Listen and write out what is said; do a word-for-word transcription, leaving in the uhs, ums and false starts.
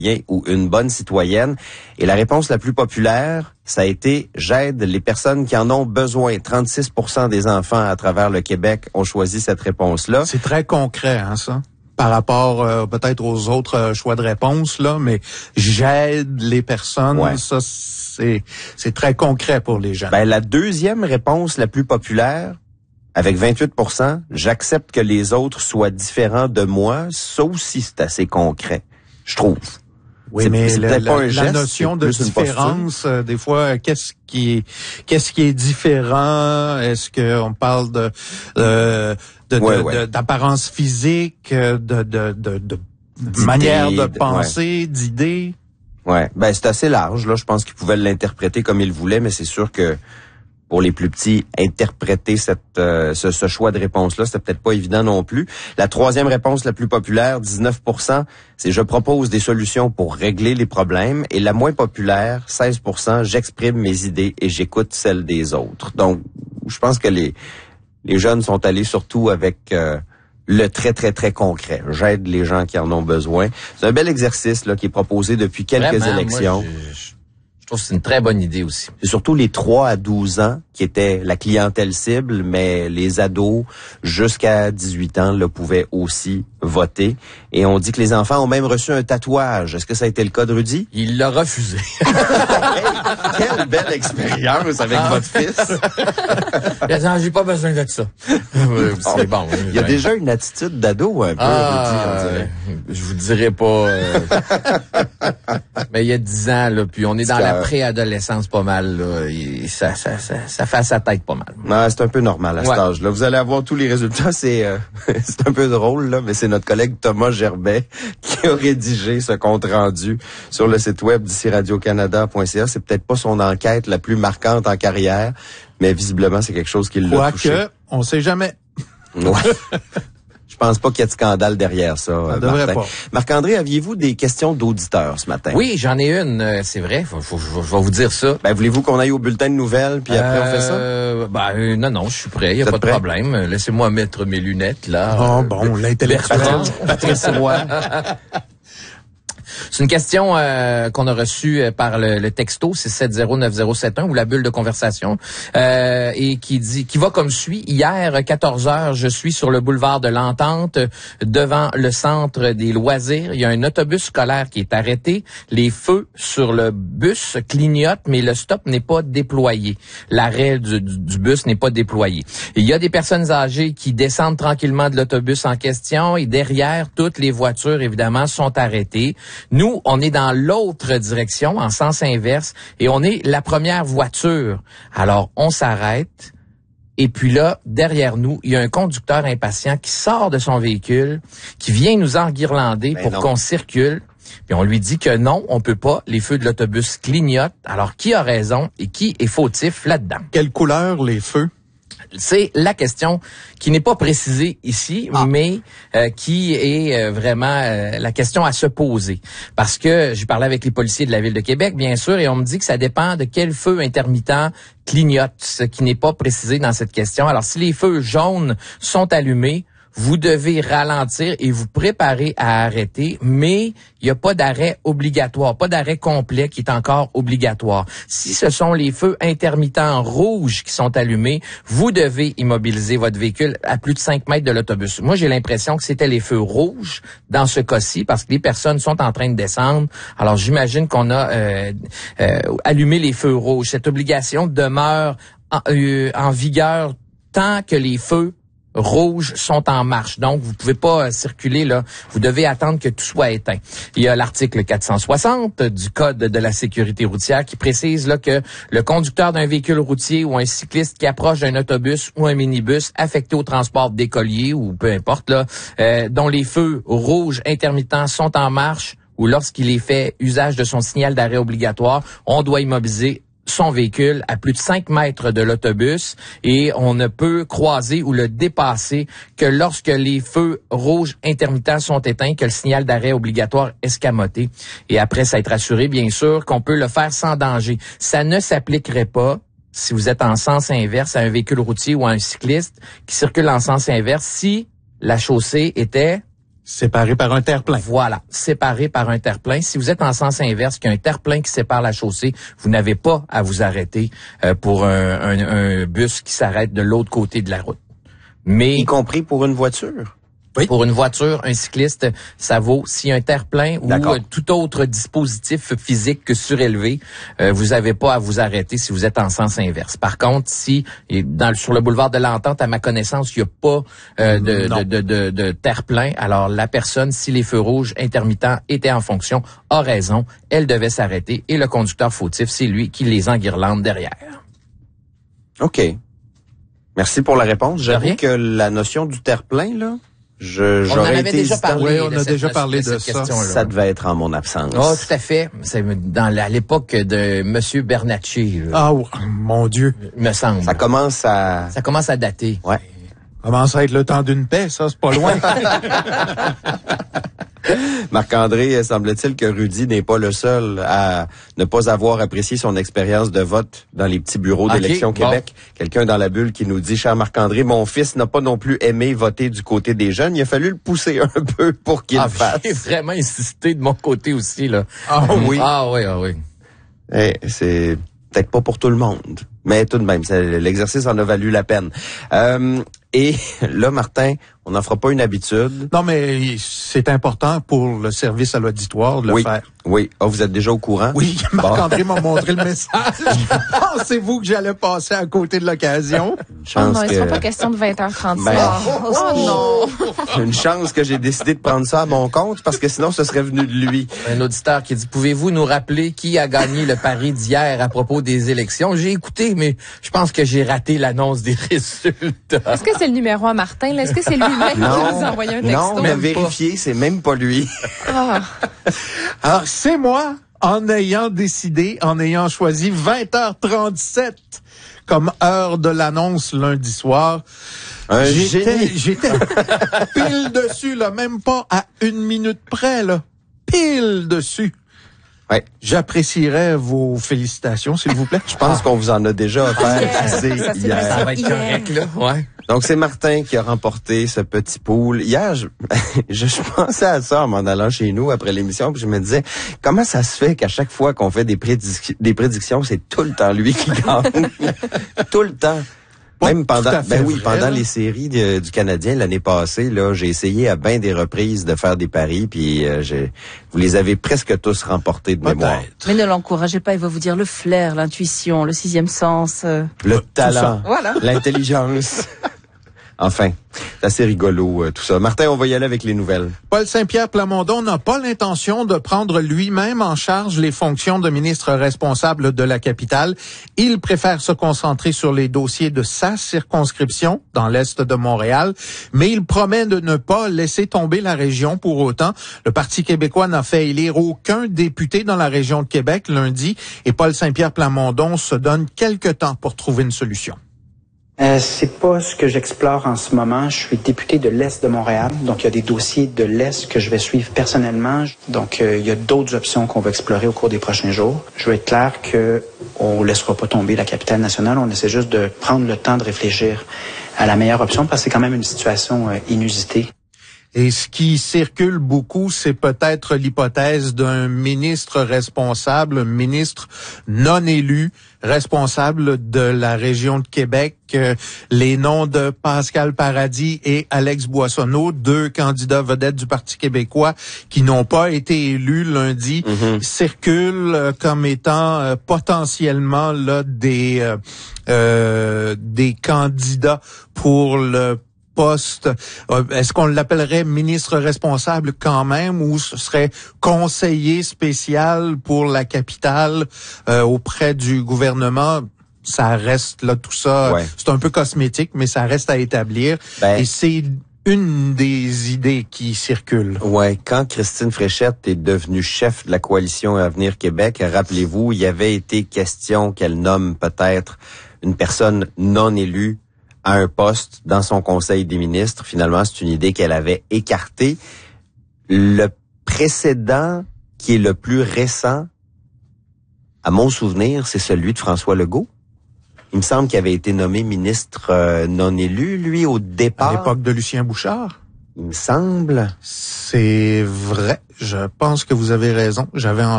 ou une bonne citoyenne. Et la réponse la plus populaire, ça a été « J'aide les personnes qui en ont besoin ». trente-six pour cent des enfants à travers le Québec ont choisi cette réponse-là. C'est très concret, hein, ça? Par rapport euh, peut-être aux autres euh, choix de réponse, là, mais j'aide les personnes, ouais. ça, c'est c'est très concret pour les gens. Ben, la deuxième réponse la plus populaire, avec vingt-huit pour cent, j'accepte que les autres soient différents de moi. Ça aussi, c'est assez concret, je trouve. Oui, c'est, mais c'est la, pas un la, geste, la notion de différence, euh, des fois, qu'est-ce qui est, qu'est-ce qui est différent? Est-ce qu'on parle de, euh, de, ouais, de, ouais. de d'apparence physique, de, de, de, de, de manière de penser, ouais. d'idées? Ouais, ben c'est assez large. Là, je pense qu'ils pouvaient l'interpréter comme ils voulaient, mais c'est sûr que pour les plus petits, interpréter cette euh, ce, ce choix de réponse-là, c'était peut-être pas évident non plus. La troisième réponse la plus populaire, dix-neuf pour cent, c'est « Je propose des solutions pour régler les problèmes ». Et la moins populaire, seize pour cent, « J'exprime mes idées et j'écoute celles des autres ». Donc, je pense que les les jeunes sont allés surtout avec euh, le très, très, très concret. J'aide les gens qui en ont besoin. C'est un bel exercice là qui est proposé depuis quelques Vraiment, élections. Moi, je, je... Je trouve que c'est une très bonne idée aussi. C'est surtout les trois à douze ans qui étaient la clientèle cible, mais les ados jusqu'à dix-huit ans là, pouvaient aussi voter. Et on dit que les enfants ont même reçu un tatouage. Est-ce que ça a été le cas de Rudy? Il l'a refusé. Hey, quelle belle expérience avec ah. votre fils. Non, j'ai pas besoin de ça. C'est bon. Il y a déjà une attitude d'ado un peu, ah, Rudy, on dirait. Je vous dirais pas. Euh... mais il y a dix ans, là, puis on est dans la préadolescence pas mal, là. Et ça, ça, ça, ça fait à sa tête pas mal. Non, c'est un peu normal à cet ouais. âge-là. Vous allez avoir tous les résultats. C'est, euh, c'est un peu drôle, là, mais c'est notre collègue Thomas Gerbet qui a rédigé ce compte-rendu sur le site web d'ici radio canada point c a. C'est peut-être pas son enquête la plus marquante en carrière, mais visiblement, c'est quelque chose qui l'a Quoique, touché. Quoique, on sait jamais. Ouais. Je pense pas qu'il y ait de scandale derrière ça, ça Martin. Pas. Marc-André, aviez-vous des questions d'auditeurs ce matin? Oui, j'en ai une, c'est vrai. Faut, faut, faut, je vais vous dire ça. Ben, voulez-vous qu'on aille au bulletin de nouvelles, puis après, euh, on fait ça? Ben, euh, non, non, je suis prêt. Il n'y a pas de problème. Laissez-moi mettre mes lunettes, là. Oh, euh, bon, l'intellectuel. Patrice Roy. C'est une question euh, qu'on a reçue par le, le texto, c'est sept zéro neuf zéro sept un ou la bulle de conversation, euh, et qui dit, qui va comme suit. Hier, quatorze heures, je suis sur le boulevard de l'Entente, devant le centre des loisirs. Il y a un autobus scolaire qui est arrêté. Les feux sur le bus clignotent, mais le stop n'est pas déployé. L'arrêt du, du, du bus n'est pas déployé. Il y a des personnes âgées qui descendent tranquillement de l'autobus en question, et derrière, toutes les voitures, évidemment, sont arrêtées. Nous, on est dans l'autre direction, en sens inverse, et on est la première voiture. Alors, on s'arrête, et puis là, derrière nous, il y a un conducteur impatient qui sort de son véhicule, qui vient nous enguirlander ben pour non. qu'on circule. Puis on lui dit que non, on peut pas, les feux de l'autobus clignotent. Alors, qui a raison et qui est fautif là-dedans? Quelle couleur, les feux? C'est la question qui n'est pas précisée ici, ah. mais euh, qui est euh, vraiment euh, la question à se poser. Parce que j'ai parlé avec les policiers de la Ville de Québec, bien sûr, et on me dit que ça dépend de quel feu intermittent clignote, ce qui n'est pas précisé dans cette question. Alors, si les feux jaunes sont allumés, vous devez ralentir et vous préparer à arrêter, mais il n'y a pas d'arrêt obligatoire, pas d'arrêt complet qui est encore obligatoire. Si ce sont les feux intermittents rouges qui sont allumés, vous devez immobiliser votre véhicule à plus de cinq mètres de l'autobus. Moi, j'ai l'impression que c'était les feux rouges dans ce cas-ci, parce que les personnes sont en train de descendre. Alors, j'imagine qu'on a euh, euh, allumé les feux rouges. Cette obligation demeure en, euh, en vigueur tant que les feux rouges sont en marche. Donc, vous pouvez pas euh, circuler là. Vous devez attendre que tout soit éteint. Il y a l'article quatre cent soixante du Code de la sécurité routière qui précise là que le conducteur d'un véhicule routier ou un cycliste qui approche d'un autobus ou un minibus affecté au transport d'écoliers ou peu importe là, euh, dont les feux rouges intermittents sont en marche ou lorsqu'il est fait usage de son signal d'arrêt obligatoire, on doit immobiliser son véhicule à plus de cinq mètres de l'autobus et on ne peut croiser ou le dépasser que lorsque les feux rouges intermittents sont éteints, que le signal d'arrêt obligatoire escamoté. Et après s'être assuré, bien sûr, qu'on peut le faire sans danger. Ça ne s'appliquerait pas si vous êtes en sens inverse à un véhicule routier ou à un cycliste qui circule en sens inverse si la chaussée était Séparé par un terre-plein. Voilà, séparé par un terre-plein. Si vous êtes en sens inverse, qu'il y a un terre-plein qui sépare la chaussée, vous n'avez pas à vous arrêter euh, pour un, un, un bus qui s'arrête de l'autre côté de la route. Mais y compris pour une voiture. Oui. Pour une voiture, un cycliste, ça vaut si un terre-plein ou euh, tout autre dispositif physique que surélevé, euh, vous n'avez pas à vous arrêter si vous êtes en sens inverse. Par contre, si dans, sur le boulevard de l'Entente, à ma connaissance, il n'y a pas euh, de, de, de, de, de terre-plein, alors la personne, si les feux rouges intermittents étaient en fonction, a raison, elle devait s'arrêter et le conducteur fautif, c'est lui qui les enguirlande derrière. OK. Merci pour la réponse. J'avoue que la notion du terre-plein, là, Je, on en avait déjà parlé. Oui, on a déjà parlé de, de ça. Ça devait être en mon absence. Oh, tout à fait. C'est dans la, à l'époque de Monsieur Bernacchi. Ah, oh, mon Dieu. Me semble. Ça commence à... Ça commence à dater. Ouais. Ça commence à être le temps d'une paix, ça, c'est pas loin. Marc-André, semble-t-il que Rudy n'est pas le seul à ne pas avoir apprécié son expérience de vote dans les petits bureaux okay, d'Élection Québec. Bon. Quelqu'un dans la bulle qui nous dit, cher Marc-André, mon fils n'a pas non plus aimé voter du côté des jeunes. Il a fallu le pousser un peu pour qu'il ah, le fasse. J'ai vraiment insisté de mon côté aussi, là. Ah oui. Ah oui, ah oui. Eh, c'est peut-être pas pour tout le monde, mais tout de même, l'exercice en a valu la peine. Euh, et là, Martin, on n'en fera pas une habitude. Non, mais c'est important pour le service à l'auditoire de le oui, faire. Oui. Ah, vous êtes déjà au courant? Oui, Marc-André bon. m'a montré le message. Pensez-vous que j'allais passer à côté de l'occasion? Oh non, que... il ne sera pas question de vingt heures trente. Ben, oh, oh non! Une chance que j'ai décidé de prendre ça à mon compte, parce que sinon, ce serait venu de lui. Un auditeur qui dit, pouvez-vous nous rappeler qui a gagné le pari d'hier à propos des élections? J'ai écouté, mais je pense que j'ai raté l'annonce des résultats. Est-ce que c'est le numéro un Martin? Là? Est-ce que c'est lui-même qui vous a envoyé un texto? Non, mais vérifié, c'est même pas lui. Ah. Alors, c'est moi, en ayant décidé, en ayant choisi vingt heures trente-sept comme heure de l'annonce lundi soir. Un j'étais, j'étais pile dessus, là, même pas à une minute près, là. Pile dessus. Ouais. J'apprécierais vos félicitations, s'il vous plaît. Je pense ah. qu'on vous en a déjà offert yeah. assez ça, hier. Ça va être correct, là. Ouais. Donc, c'est Martin qui a remporté ce petit pool. Hier, je, je, je pensais à ça en m'en allant chez nous après l'émission, puis je me disais, comment ça se fait qu'à chaque fois qu'on fait des, prédic- des prédictions, c'est tout le temps lui qui gagne? Tout le temps. Même pendant, ben oui, pendant les séries de, du Canadien l'année passée, là, j'ai essayé à bien des reprises de faire des paris, puis euh, j'ai, vous les avez presque tous remportés de mémoire. Mais ne l'encouragez pas, il va vous dire le flair, l'intuition, le sixième sens, euh, le talent, voilà. L'intelligence. Enfin, c'est assez rigolo euh, tout ça. Martin, on va y aller avec les nouvelles. Paul Saint-Pierre Plamondon n'a pas l'intention de prendre lui-même en charge les fonctions de ministre responsable de la capitale. Il préfère se concentrer sur les dossiers de sa circonscription dans l'est de Montréal, mais il promet de ne pas laisser tomber la région pour autant. Le Parti québécois n'a fait élire aucun député dans la région de Québec lundi et Paul Saint-Pierre Plamondon se donne quelque temps pour trouver une solution. Euh, c'est pas ce que j'explore en ce moment. Je suis député de l'Est de Montréal, donc il y a des dossiers de l'Est que je vais suivre personnellement. Donc euh, il y a d'autres options qu'on va explorer au cours des prochains jours. Je veux être clair que on laissera pas tomber la capitale nationale. On essaie juste de prendre le temps de réfléchir à la meilleure option parce que c'est quand même une situation euh, inusitée. Et ce qui circule beaucoup, c'est peut-être l'hypothèse d'un ministre responsable, ministre non élu, responsable de la région de Québec. Euh, les noms de Pascal Paradis et Alex Boissonneau, deux candidats vedettes du Parti québécois qui n'ont pas été élus lundi, mm-hmm. circulent euh, comme étant euh, potentiellement là des euh, euh, des candidats pour le poste. Est-ce qu'on l'appellerait ministre responsable quand même ou ce serait conseiller spécial pour la capitale euh, auprès du gouvernement? Ça reste là tout ça. Ouais. C'est un peu cosmétique, mais ça reste à établir. Ben, et c'est une des idées qui circulent. Ouais, quand Christine Fréchette est devenue chef de la coalition Avenir Québec, rappelez-vous, il y avait été question qu'elle nomme peut-être une personne non élue à un poste dans son conseil des ministres. Finalement, c'est une idée qu'elle avait écartée. Le précédent, qui est le plus récent, à mon souvenir, c'est celui de François Legault. Il me semble qu'il avait été nommé ministre euh, non élu, lui, au départ. À l'époque de Lucien Bouchard. il me semble. C'est vrai. Je pense que vous avez raison. J'avais en